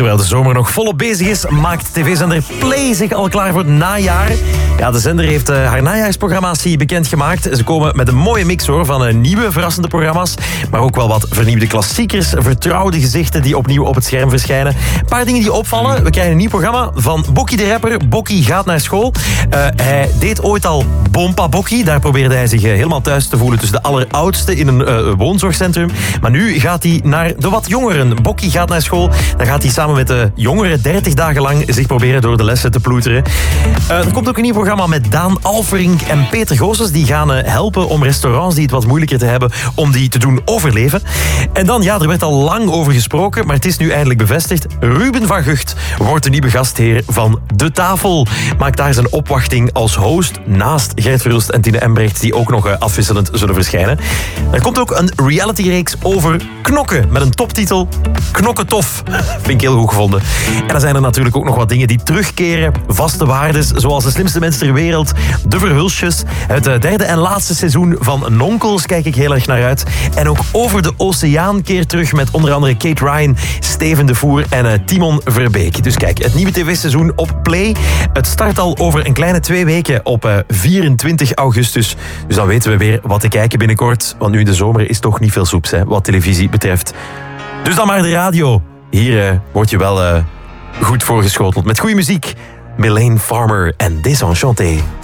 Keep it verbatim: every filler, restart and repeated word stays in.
Terwijl de zomer nog volop bezig is, maakt tv-zender Play zich al klaar voor het najaar. Ja, de zender heeft uh, haar najaarsprogrammatie bekendgemaakt. Ze komen met een mooie mix hoor, van uh, nieuwe verrassende programma's, maar ook wel wat vernieuwde klassiekers, vertrouwde gezichten die opnieuw op het scherm verschijnen. Een paar dingen die opvallen. We krijgen een nieuw programma van Bokkie de rapper. Bokkie gaat naar school. Uh, hij deed ooit al Bompa Bokkie. Daar probeerde hij zich uh, helemaal thuis te voelen tussen de alleroudste in een uh, woonzorgcentrum. Maar nu gaat hij naar de wat jongeren. Bokkie gaat naar school. Dan gaat hij samen met de jongeren dertig dagen lang zich proberen door de lessen te ploeteren. Uh, er komt ook een nieuw programma met Daan Alferink en Peter Goossens. Die gaan uh, helpen om restaurants die het wat moeilijker te hebben, om die te doen overleven. En dan, ja, er werd al lang over gesproken, maar het is nu eindelijk bevestigd. Ruben van Gucht wordt de nieuwe gastheer van De Tafel. Maakt daar zijn opwachting als host naast Gert Verhulst en Tine Embrecht, die ook nog uh, afwisselend zullen verschijnen. Er komt ook een realityreeks over knokken met een toptitel Knokken Tof. Vind ik heel goed gevonden. En dan zijn er natuurlijk ook nog wat dingen die terugkeren. Vaste waardes, zoals de slimste mensen ter wereld, de Verhulstjes. Het derde en laatste seizoen van Nonkels kijk ik heel erg naar uit. En ook Over de Oceaan keert terug met onder andere Kate Ryan, Steven de Voer en uh, Timon Verbeek. Dus kijk, het nieuwe tv-seizoen op Play. Het start al over een kleine twee weken op uh, vierentwintig augustus. Dus dan weten we weer wat te kijken binnenkort. Want nu in de zomer is toch niet veel soeps, hè, wat televisie betreft. Dus dan maar de radio. Hier uh, word je wel uh, goed voorgeschoteld met goede muziek. Mylène Farmer en Désenchanté.